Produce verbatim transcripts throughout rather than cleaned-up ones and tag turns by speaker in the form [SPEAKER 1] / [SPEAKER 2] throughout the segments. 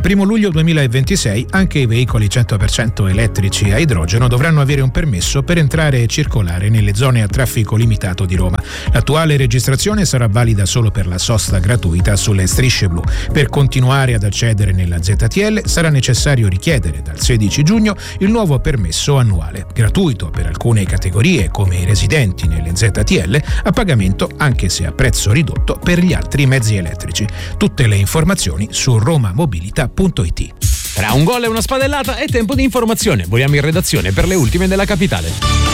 [SPEAKER 1] primo luglio duemilaventisei anche i veicoli cento per cento elettrici a idrogeno dovranno avere un permesso per entrare e circolare nelle zone a traffico limitato di Roma. L'attuale registrazione sarà valida solo per la sosta gratuita sulle strisce blu. Per continuare ad accedere nella Z T L sarà necessario richiedere dal sedici giugno il nuovo permesso annuale, gratuito per alcune categorie come i residenti nelle Z T L, a pagamento anche se a prezzo ridotto per gli altri mezzi elettrici. Tutte le informazioni su romamobilita punto it.
[SPEAKER 2] Tra un gol e una spadellata è tempo di informazione. Vogliamo in redazione per le ultime della capitale.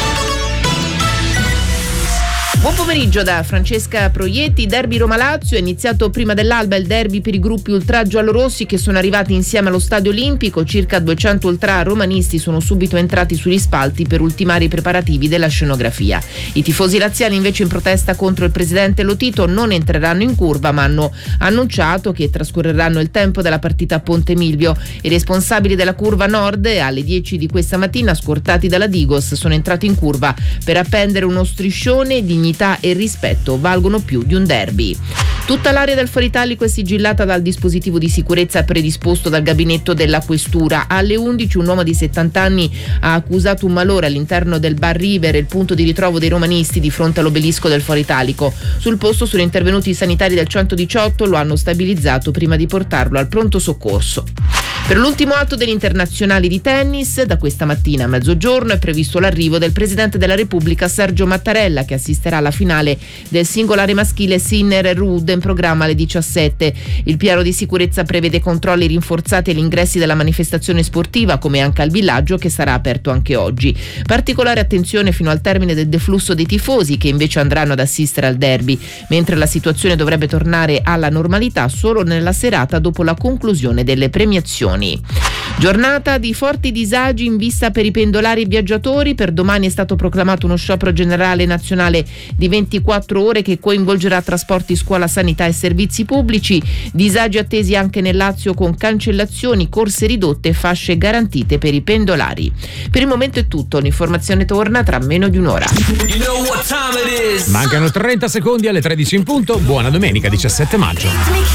[SPEAKER 3] Buon pomeriggio da Francesca Proietti. Derby Roma-Lazio. È iniziato prima dell'alba il derby per i gruppi ultra giallorossi che sono arrivati insieme allo Stadio Olimpico. Circa duecento ultra romanisti sono subito entrati sugli spalti per ultimare i preparativi della scenografia. I tifosi laziali invece in protesta contro il presidente Lotito non entreranno in curva, ma hanno annunciato che trascorreranno il tempo della partita a Ponte Milvio. I responsabili della curva nord alle dieci di questa mattina, scortati dalla Digos, sono entrati in curva per appendere uno striscione dignità e rispetto valgono più di un derby. Tutta l'area del Foro Italico è sigillata dal dispositivo di sicurezza predisposto dal gabinetto della questura. Alle undici un uomo di settanta anni ha accusato un malore all'interno del bar River, il punto di ritrovo dei romanisti di fronte all'obelisco del Foro Italico. Sul posto sono intervenuti i sanitari del centodiciotto, lo hanno stabilizzato prima di portarlo al pronto soccorso. Per l'ultimo atto degli internazionali di tennis, da questa mattina a mezzogiorno è previsto l'arrivo del Presidente della Repubblica Sergio Mattarella, che assisterà alla finale del singolare maschile Sinner-Ruud in programma alle diciassette. Il piano di sicurezza prevede controlli rinforzati agli ingressi della manifestazione sportiva, come anche al villaggio, che sarà aperto anche oggi. Particolare attenzione fino al termine del deflusso dei tifosi, che invece andranno ad assistere al derby, mentre la situazione dovrebbe tornare alla normalità solo nella serata dopo la conclusione delle premiazioni. Giornata di forti disagi in vista per i pendolari e viaggiatori. Per domani è stato proclamato uno sciopero generale nazionale di ventiquattro ore che coinvolgerà trasporti, scuola, sanità e servizi pubblici. Disagi attesi anche nel Lazio, con cancellazioni, corse ridotte e fasce garantite per i pendolari. Per il momento è tutto, l'informazione torna tra meno di un'ora.
[SPEAKER 2] You know what time it is. Mancano trenta secondi alle tredici in punto. Buona domenica diciassette maggio.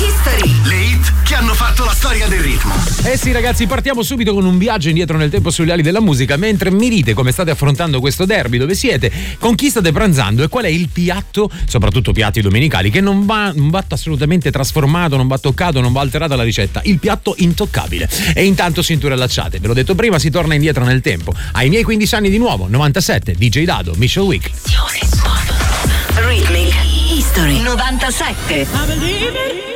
[SPEAKER 4] Le hit che hanno fatto la storia del ritmo.
[SPEAKER 2] Eh sì ragazzi, partiamo subito con un viaggio indietro nel tempo sulle ali della musica, mentre mi dite come state affrontando questo derby, dove siete, con chi state pranzando e qual è il piatto, soprattutto piatti domenicali, che non va, non va assolutamente trasformato, non va toccato, non va alterata la ricetta, il piatto intoccabile. E intanto cinture allacciate, ve l'ho detto prima, si torna indietro nel tempo, ai miei quindici anni di nuovo, novantasette, D J Dado, Michelle Wick.
[SPEAKER 5] Rhythmic History novantasette.